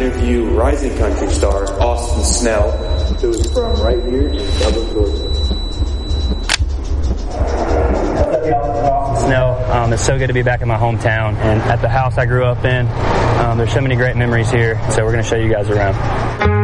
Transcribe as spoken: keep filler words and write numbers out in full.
interview rising country star Austin Snell, who's from right here in Dublin, Georgia. Snell, um, it's so good to be back in my hometown and at the house I grew up in. Um, there's so many great memories here, so we're going to show you guys around.